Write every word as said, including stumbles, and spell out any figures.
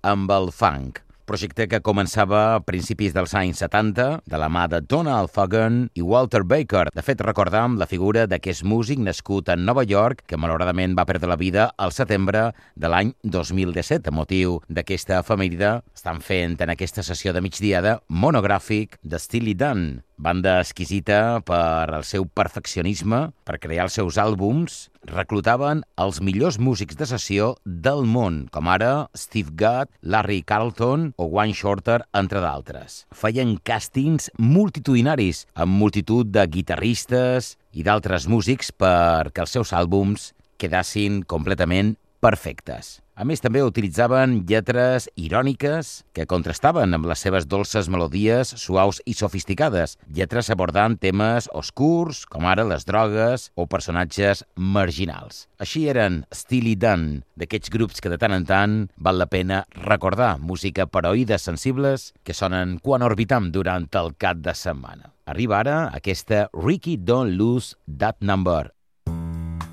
amb el funk. Projecte que començava a principis dels anys setanta, de la mà de Donald Fagen i Walter Baker. De fet, recordam la figura d'aquest músic nascut a Nova York, que malauradament va perdre la vida al setembre de l'any dos mil disset. A motiu d'aquesta efemèride, estan fent en aquesta sessió de migdiada monogràfic de Steely Dan, banda exquisita per al seu perfeccionisme, per crear els seus àlbums. Reclutaven els millors músics de sessió del món, com ara Steve Gadd, Larry Carlton o Wayne Shorter, entre d'altres. Feien càstings multitudinaris amb multitud de guitarristes i d'altres músics perquè els seus àlbums quedassin completament perfectes. A més, també utilitzaven lletres iròniques que contrastaven amb les seves dolces melodies suaus i sofisticades, lletres abordant temes oscurs, com ara les drogues o personatges marginals. Així eren Steely Dan, d'aquests grups que de tant en tant val la pena recordar, música per oïdes sensibles que sonen quan orbitam durant el cap de setmana. Arriba ara aquesta Ricky Don't Lose That Number,